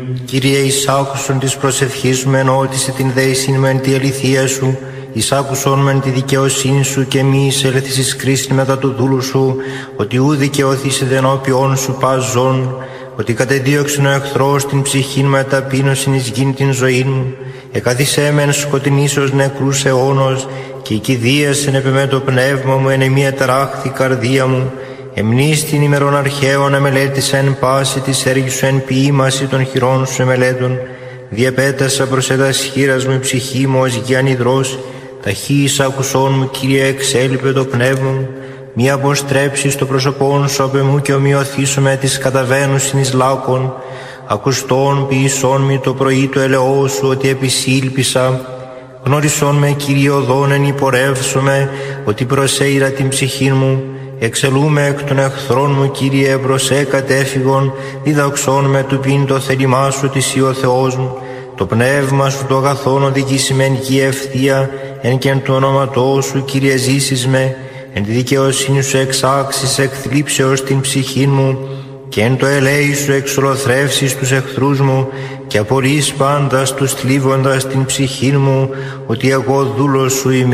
Κύριε, εισάκουσον της προσευχής μου, ενώτισε την δέησιν μου εν τη αληθεία σου, εισάκουσον με εν τη δικαιοσύνη σου και μη εισέλθεις εις κρίσιν μετά του δούλου σου, ότι ου δικαιωθείς ενώπιον σου πας ζών, ότι κατεδίωξεν ο εχθρός την ψυχήν μου εταπείνωσιν εις γην την ζωήν μου, εκαθισέ με εν σκοτεινήσεως νεκρούς αιώνος, και οικηδίασεν επ' εμέ το πνεύμα μου εν εμεί εταράχθη καρδία μου, εμνείς την ημερών αρχαίων εμελέτησα εν πάση της έργης σου εν ποίημαση των χειρών σου εμελέτων, διεπέτασα προς ετας χείρας μου η ψυχή μου ως γιαν υδρός, ταχύς άκουσόν μου Κύριε εξέλιπε το πνεύμα μου, μη αποστρέψεις το πρόσωπόν σου απ' εμού και ομοιωθήσω με τις καταβαίνουσιν εις λάκων, ακουστών ποιησόν μη το πρωί του ελαιό σου ότι επισήλπισα, γνώρισόν με Κύριε οδόν εν υπορεύσομαι, ότι προσέειρα την ψυχήν μου, εξελούμε εκ των εχθρών μου Κύριε προσέ κατέφυγον, διδαξών με του πίν το θέλημά σου της ή ο Θεός μου, το πνεύμα σου το αγαθόν οδηγήσει με εν γη ευθεία, εν και εν του ονόματό σου Κύριε ζήσεις με, εν τη δικαιοσύνη σου εξάξεις εκ θλίψεως την ψυχήν μου, και εν το ελέη σου εξολοθρεύσεις τους εχθρούς μου, και απορείς πάντας τους θλίβοντας την ψυχήν μου, ότι εγώ δούλος σου είμαι.